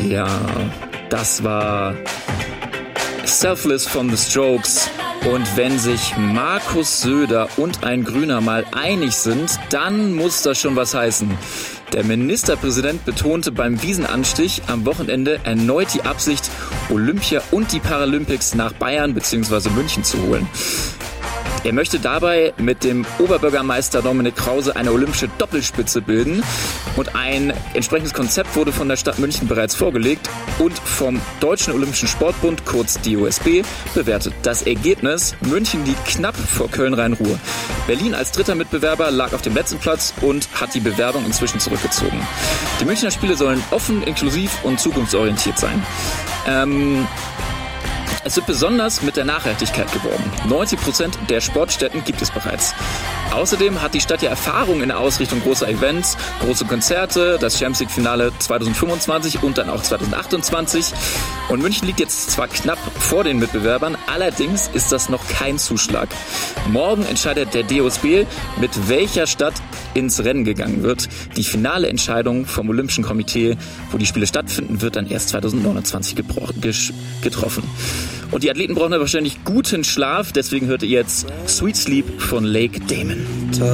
Ja, das war Selfless von The Strokes. Und wenn sich Markus Söder und ein Grüner mal einig sind, dann muss das schon was heißen. Der Ministerpräsident betonte beim Wiesenanstich am Wochenende erneut die Absicht, Olympia und die Paralympics nach Bayern bzw. München zu holen. Er möchte dabei mit dem Oberbürgermeister Dominik Krause eine olympische Doppelspitze bilden. Und ein entsprechendes Konzept wurde von der Stadt München bereits vorgelegt und vom Deutschen Olympischen Sportbund, kurz DOSB, bewertet. Das Ergebnis: München liegt knapp vor Köln-Rhein-Ruhr. Berlin als dritter Mitbewerber lag auf dem letzten Platz und hat die Bewerbung inzwischen zurückgezogen. Die Münchner Spiele sollen offen, inklusiv und zukunftsorientiert sein. Es wird besonders mit der Nachhaltigkeit geworben. 90% der Sportstätten gibt es bereits. Außerdem hat die Stadt ja Erfahrung in der Ausrichtung großer Events, große Konzerte, das Champions League-Finale 2025 und dann auch 2028. Und München liegt jetzt zwar knapp vor den Mitbewerbern, allerdings ist das noch kein Zuschlag. Morgen entscheidet der DOSB, mit welcher Stadt ins Rennen gegangen wird. Die finale Entscheidung vom Olympischen Komitee, wo die Spiele stattfinden, wird dann erst 2029 getroffen. Und die Athleten brauchen ja wahrscheinlich guten Schlaf, deswegen hört ihr jetzt Sweet Sleep von Lake Damon.